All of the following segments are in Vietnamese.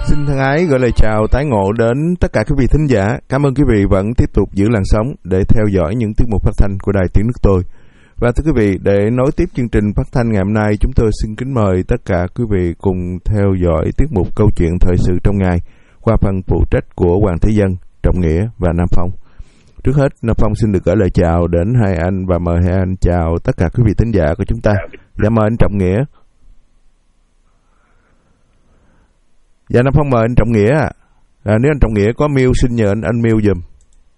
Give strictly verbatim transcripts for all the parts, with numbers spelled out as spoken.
Xin thân ái gửi lời chào tái ngộ đến tất cả quý vị thính giả. Cảm ơn quý vị vẫn tiếp tục giữ làn sóng để theo dõi những tiết mục phát thanh của Đài Tiếng Nước Tôi. Và thưa quý vị, để nối tiếp chương trình phát thanh ngày hôm nay, chúng tôi xin kính mời tất cả quý vị cùng theo dõi tiết mục Câu chuyện thời sự trong ngày qua phần phụ trách của Hoàng Thế Dân, Trọng Nghĩa và Nam Phong. Trước hết, Nam Phong xin được gửi lời chào đến hai anh và mời hai anh chào tất cả quý vị thính giả của chúng ta. Dạ mời anh Trọng Nghĩa. Dạ Nam Phong mời anh Trọng Nghĩa ạ. À, nếu anh Trọng Nghĩa có mute xin nhờ anh anh mute giùm.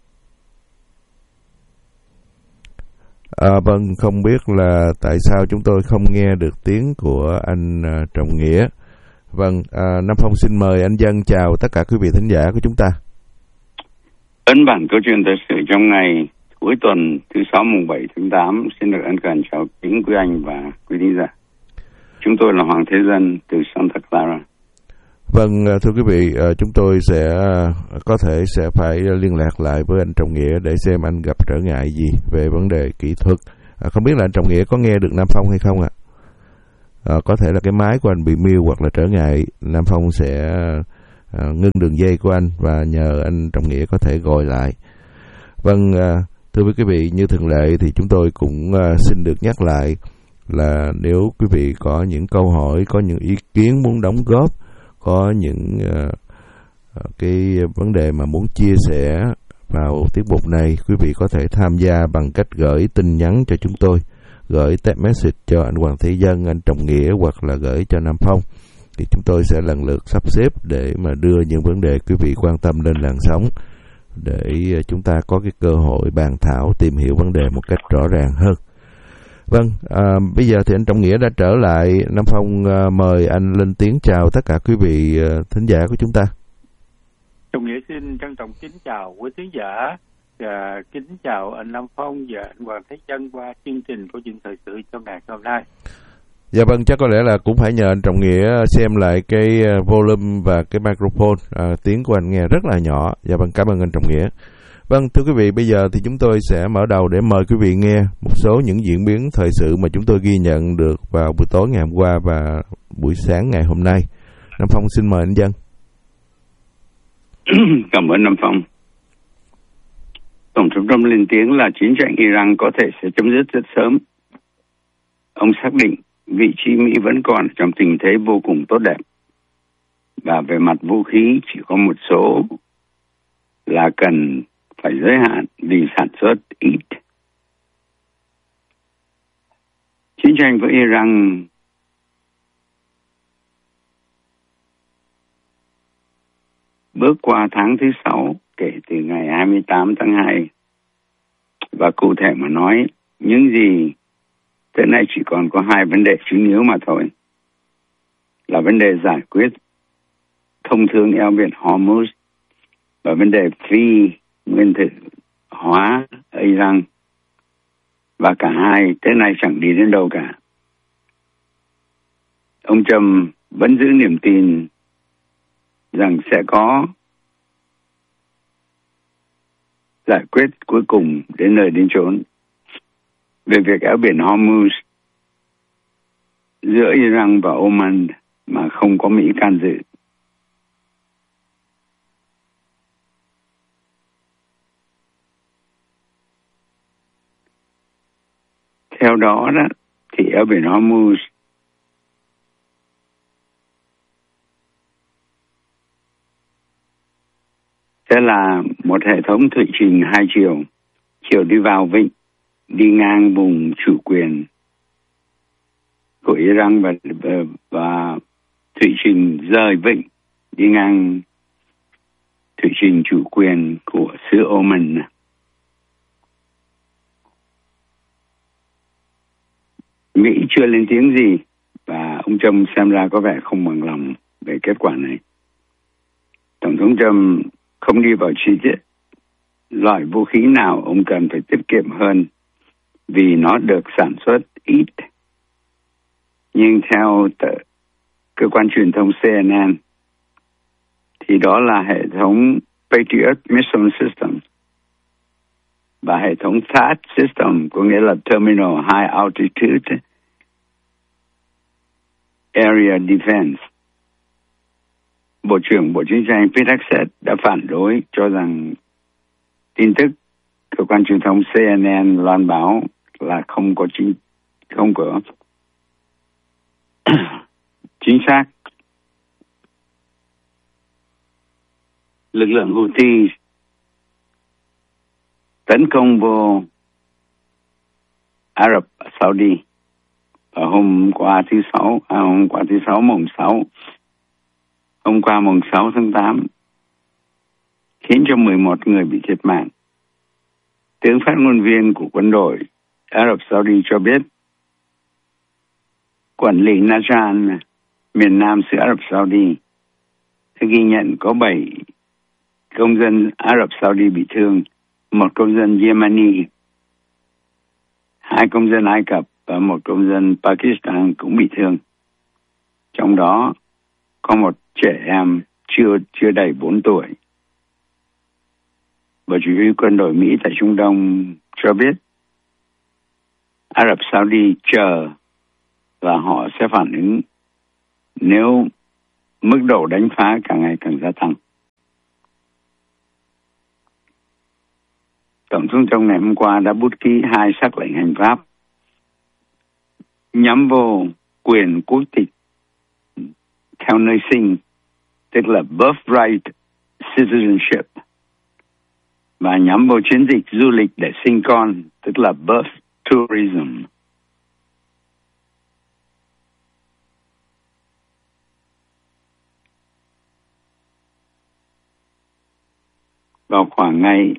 À, vâng, không biết là tại sao chúng tôi không nghe được tiếng của anh uh, Trọng Nghĩa. Vâng, à, Nam Phong xin mời anh Dân chào tất cả quý vị thính giả của chúng ta. Ấn bản câu chuyện thời sự trong ngày cuối tuần thứ sáu mùng bảy tháng tám xin được ân cần chào kính quý anh và quý thính giả. Chúng tôi là Hoàng Thế Dân từ Santa Clara. Vâng, thưa quý vị, chúng tôi sẽ có thể sẽ phải liên lạc lại với anh Trọng Nghĩa để xem anh gặp trở ngại gì về vấn đề kỹ thuật. À, không biết là anh Trọng Nghĩa có nghe được Nam Phong hay không ạ? À, có thể là cái máy của anh bị mute hoặc là trở ngại. Nam Phong sẽ à, ngưng đường dây của anh và nhờ anh Trọng Nghĩa có thể gọi lại. Vâng, à, thưa quý vị, như thường lệ thì chúng tôi cũng à, xin được nhắc lại là nếu quý vị có những câu hỏi, có những ý kiến muốn đóng góp, có những uh, cái vấn đề mà muốn chia sẻ vào tiết mục này, quý vị có thể tham gia bằng cách gửi tin nhắn cho chúng tôi, gửi text message cho anh Hoàng Thế Dân, anh Trọng Nghĩa hoặc là gửi cho Nam Phong. Thì chúng tôi sẽ lần lượt sắp xếp để mà đưa những vấn đề quý vị quan tâm lên làn sóng để chúng ta có cái cơ hội bàn thảo, tìm hiểu vấn đề một cách rõ ràng hơn. Vâng, à, bây giờ thì anh Trọng Nghĩa đã trở lại. Nam Phong à, mời anh lên tiếng chào tất cả quý vị à, thính giả của chúng ta. Trọng Nghĩa xin trân trọng kính chào quý thính giả và kính chào anh Nam Phong và anh Hoàng Thế Dân qua chương trình Câu chuyện thời sự trong ngày hôm nay. Dạ vâng, chắc có lẽ là cũng phải nhờ anh Trọng Nghĩa xem lại cái volume và cái microphone, à, tiếng của anh nghe rất là nhỏ. Dạ vâng, cảm ơn anh Trọng Nghĩa. Vâng, thưa quý vị, bây giờ thì chúng tôi sẽ mở đầu để mời quý vị nghe một số những diễn biến thời sự mà chúng tôi ghi nhận được vào buổi tối ngày hôm qua và buổi sáng ngày hôm nay. Nam Phong xin mời anh Dân. Cảm ơn Nam Phong. Tổng thống Trump lên tiếng là chiến tranh Iran có thể sẽ chấm dứt rất sớm. Ông xác định vị trí Mỹ vẫn còn trong tình thế vô cùng tốt đẹp. Và về mặt vũ khí chỉ có một số là cần phải giới hạn vì sản xuất ít. Chiến tranh với Iran bước qua tháng thứ sáu kể từ ngày hai mươi tám tháng hai. Và cụ thể mà nói, những gì tới nay chỉ còn có hai vấn đề chính yếu mà thôi. Là vấn đề giải quyết thông thương eo biển Hormuz và vấn đề phi nguyên tử hóa Iran, và cả hai tới nay chẳng đi đến đâu cả. Ông Trump vẫn giữ niềm tin rằng sẽ có giải quyết cuối cùng đến nơi đến chốn về việc eo biển Hormuz giữa Iran và Oman mà không có Mỹ can dự. Theo đó, đó thì eo biển Hormuz sẽ là một hệ thống thủy trình hai chiều, chiều đi vào vịnh, đi ngang vùng chủ quyền của Iran và, và thủy trình rời vịnh, đi ngang thủy trình chủ quyền của xứ Oman. Mỹ chưa lên tiếng gì và ông Trump xem ra có vẻ không bằng lòng về kết quả này. Tổng thống Trump không đi vào chi tiết loại vũ khí nào ông cần phải tiết kiệm hơn vì nó được sản xuất ít. Nhưng theo tờ, cơ quan truyền thông C N N thì đó là hệ thống Patriot Missile System và hệ thống T H A D System, có nghĩa là Terminal High Altitude Area Defense. Bộ trưởng Bộ Chính trị Pete Hegseth đã phản đối, cho rằng tin tức cơ quan truyền thông C N N loan báo là không có chính không có chính xác. Lực lượng Houthi tấn công vô Ả Rập Saudi vào hôm qua thứ sáu, à, hôm qua thứ sáu mùng sáu, hôm qua mùng sáu tháng tám, khiến cho mười một người bị thiệt mạng. Tướng phát ngôn viên của quân đội Ả Rập Saudi cho biết quản lý Najran, miền nam xứ Ả Rập Saudi, ghi nhận có bảy công dân Ả Rập Saudi bị thương, một công dân Yemeni, hai công dân Ai Cập và một công dân Pakistan cũng bị thương. Trong đó có một trẻ em chưa chưa đầy bốn tuổi. Bộ chỉ huy quân đội Mỹ tại Trung Đông cho biết Ả Rập Saudi chờ và họ sẽ phản ứng nếu mức độ đánh phá càng ngày càng gia tăng. Tổng thống trong ngày hôm qua đã bút ký hai sắc lệnh hành pháp nhắm vô quyền quốc tịch theo nơi sinh, tức là birthright citizenship, và nhắm vô chiến dịch du lịch để sinh con, tức là birth tourism. Vào khoảng ngày